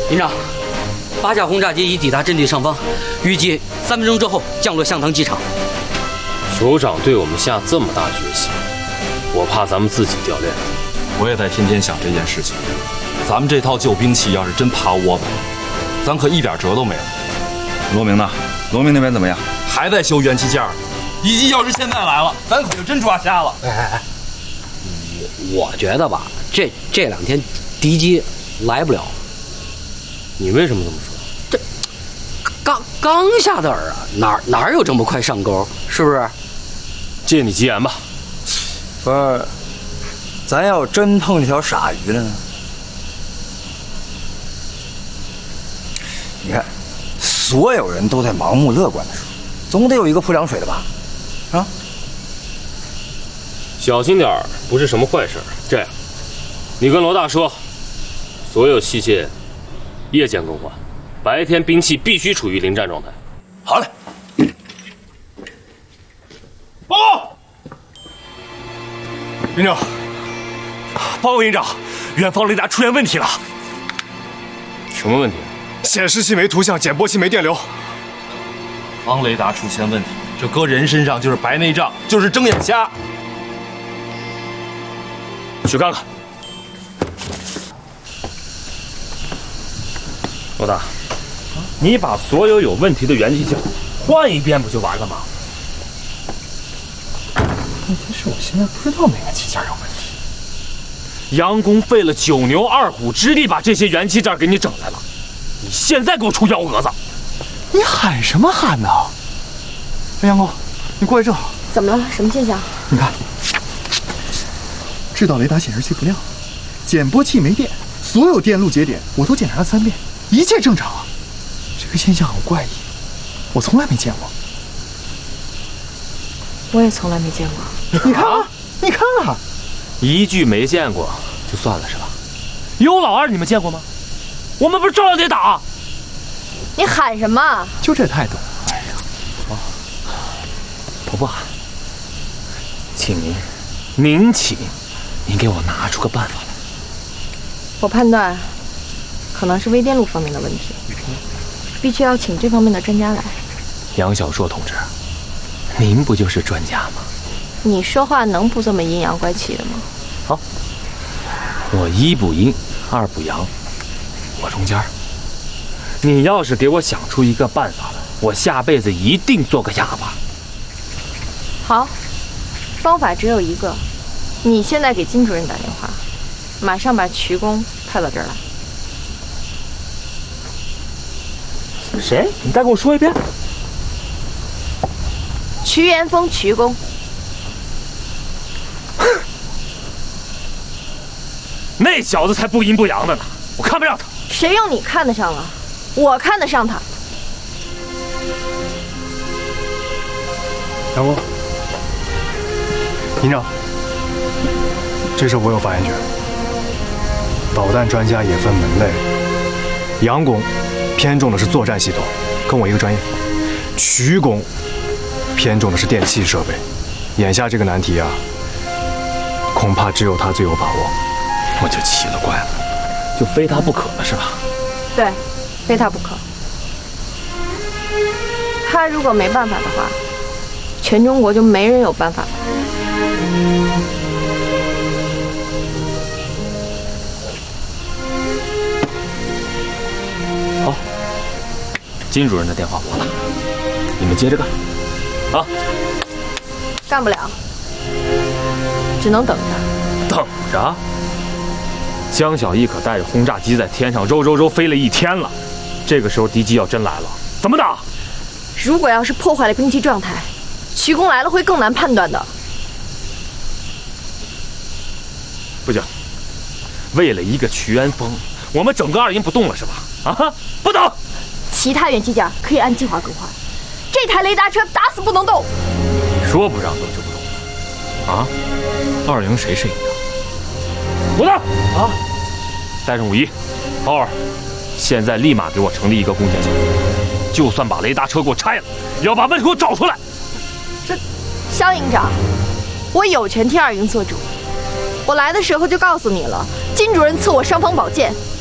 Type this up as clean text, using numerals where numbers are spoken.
营长，8架轰炸机已抵达阵地上方，预计3分钟之后降落向塘机场。 酋长对我们下这么大决心，我怕咱们自己掉链子。 我也在天天想这件事情。咱们这套旧兵器要是真趴窝板，咱可一点辙都没有。 罗明呢？罗明那边怎么样？ 还在修元器件。敌机要是现在来了，咱可就真抓瞎了。 我觉得吧，这2天敌机来不了。 你为什么这么说？ 这刚下的饵啊，哪有这么快上钩？是不是？ 借你吉言吧。 不是，咱要真碰条傻鱼了呢？你看，所有人都在盲目乐观的说，总得有一个泼凉水的吧？啊？ 小心点儿，不是什么坏事。这样，你跟罗大说，所有器械夜间更换，白天兵器必须处于临战状态。 好嘞。报告，营长。报告营长，远方雷达出现问题了。 什么问题？ 显示器没图像，减波器没电流。 方雷达出现问题，这搁人身上就是白内障，就是睁眼瞎。去看看。 老大，你把所有有问题的元器件换一遍不就完了吗？ 问题是我现在不知道哪个器件有问题。 杨公费了9牛2虎之力把这些元器件给你整来了，你现在给我出幺蛾子！ 你喊什么喊呢？哎，杨工，你过来正好。 怎么了？什么现象？ 你看，制导雷达显示器不亮，减波器没电，所有电路节点我都检查了3遍，一切正常。这个现象很怪异，我从来没见过。 我也从来没见过。 你看啊，你看啊， 一句没见过就算了是吧？有老二你们见过吗？我们不是照样得打？ 你喊什么？ 就这态度。哎呀， 我不喊，请您请，您给我拿出个办法来。 我判断，可能是微电路方面的问题，必须要请这方面的专家来。 杨小硕同志，您不就是专家吗？ 你说话能不这么阴阳怪气的吗？ 好，我1不阴，2不阳，我中间。你要是给我想出一个办法来，我下辈子一定做个哑巴。 好，方法只有一个，你现在给金主任打电话，马上把瞿工派到这儿来。 谁？你再给我说一遍。 瞿元峰，瞿工。 那小子才不阴不阳的呢，我看不上他。 谁用你看得上了？我看得上他。 杨工，营长，这事我有发言权。导弹专家也分门类，杨工偏重的是作战系统，跟我一个专业；瞿工偏重的是电气设备。眼下这个难题啊，恐怕只有他最有把握。 我就奇了怪了，就非他不可了是吧？ 对，非他不可。他如果没办法的话，全中国就没人有办法了。 好，金主任的电话我打，你们接着干。啊， 干不了，只能等着。 等着。江小艺可带着轰炸机在天上揉飞了1天了，这个时候敌机要真来了，怎么打？ 如果要是破坏了兵器状态，瞿工来了会更难判断的。 不行，为了一个瞿元峰，我们整个2营不动了是吧？啊，不动！ 其他元器件可以按计划更换，这台雷达车打死不能动。 你说不让动就不动啊？2营谁是营长？我的啊！带上51，郝尔，现在立马给我成立一个攻坚小组，就算把雷达车给我拆了，也要把问题给我找出来。 这，肖营长，我有权替2营做主。我来的时候就告诉你了，金主任赐我尚方宝剑，